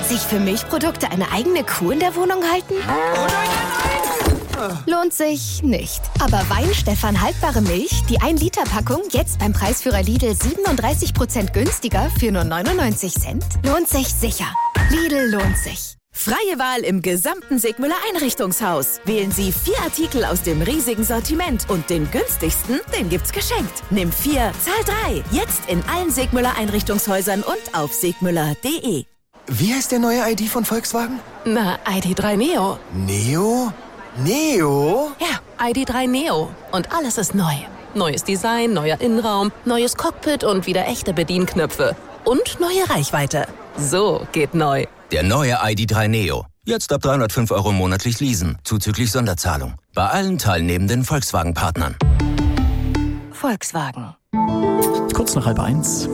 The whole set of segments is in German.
Sich für Milchprodukte eine eigene Kuh in der Wohnung halten? Lohnt sich nicht. Aber Weinstefan haltbare Milch, die 1-Liter-Packung, jetzt beim Preisführer Lidl 37% günstiger für nur 99 Cent? Lohnt sich sicher. Lidl lohnt sich. Freie Wahl im gesamten Sigmüller Einrichtungshaus. Wählen Sie 4 Artikel aus dem riesigen Sortiment und den günstigsten, den gibt's geschenkt. Nimm 4, zahl 3. Jetzt in allen Sigmüller Einrichtungshäusern und auf sigmüller.de. Wie heißt der neue ID von Volkswagen? Na, ID.3 Neo. Neo? Neo? Ja, ID.3 Neo. Und alles ist neu. Neues Design, neuer Innenraum, neues Cockpit und wieder echte Bedienknöpfe. Und neue Reichweite. So geht neu. Der neue ID.3 Neo. Jetzt ab 305 € monatlich leasen, zuzüglich Sonderzahlung. Bei allen teilnehmenden Volkswagen-Partnern. Volkswagen. Kurz nach 12:30.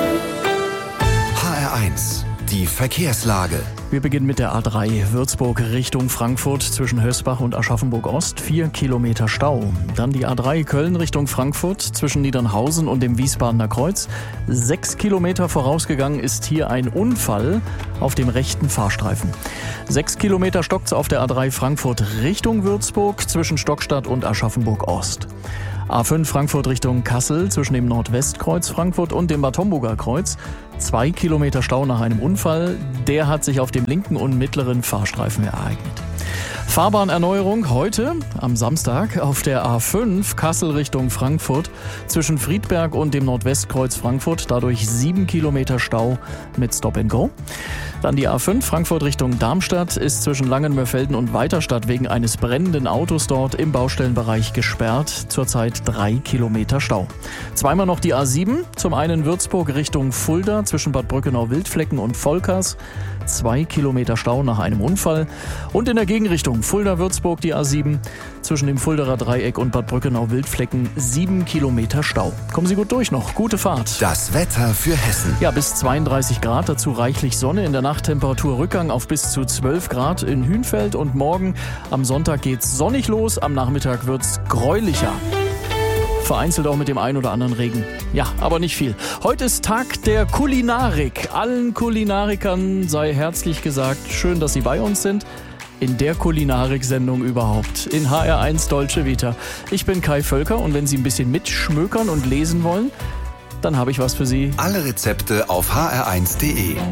HR1, die Verkehrslage. Wir beginnen mit der A3 Würzburg Richtung Frankfurt zwischen Hösbach und Aschaffenburg-Ost. 4 Kilometer Stau. Dann die A3 Köln Richtung Frankfurt zwischen Niedernhausen und dem Wiesbadener Kreuz. 6 Kilometer vorausgegangen ist hier ein Unfall auf dem rechten Fahrstreifen. 6 Kilometer stockt's auf der A3 Frankfurt Richtung Würzburg zwischen Stockstadt und Aschaffenburg-Ost. A5 Frankfurt Richtung Kassel zwischen dem Nordwestkreuz Frankfurt und dem Bad Homburger Kreuz. 2 Kilometer Stau nach einem Unfall. Der hat sich auf dem linken und mittleren Fahrstreifen ereignet. Fahrbahnerneuerung heute am Samstag auf der A5 Kassel Richtung Frankfurt zwischen Friedberg und dem Nordwestkreuz Frankfurt. Dadurch 7 Kilometer Stau mit Stop and Go. Dann die A5 Frankfurt Richtung Darmstadt ist zwischen Langenmörfelden und Weiterstadt wegen eines brennenden Autos dort im Baustellenbereich gesperrt. Zurzeit 3 Kilometer Stau. Zweimal noch die A7, zum einen Würzburg Richtung Fulda zwischen Bad Brückenau-Wildflecken und Volkers. 2 Kilometer Stau nach einem Unfall. Und in der Gegenrichtung Fulda-Würzburg die A7 zwischen dem Fulderer Dreieck und Bad Brückenau-Wildflecken 7 Kilometer Stau. Kommen Sie gut durch noch. Gute Fahrt. Das Wetter für Hessen. Ja, bis 32 Grad, dazu reichlich Sonne. In der Nacht Temperaturrückgang auf bis zu 12 Grad in Hünfeld. Und morgen am Sonntag geht's sonnig los. Am Nachmittag wird's gräulicher. Vereinzelt auch mit dem einen oder anderen Regen. Ja, aber nicht viel. Heute ist Tag der Kulinarik. Allen Kulinarikern sei herzlich gesagt, schön, dass Sie bei uns sind. In der Kulinarik-Sendung überhaupt. In HR1 Dolce Vita. Ich bin Kai Völker und wenn Sie ein bisschen mitschmökern und lesen wollen, dann habe ich was für Sie. Alle Rezepte auf hr1.de.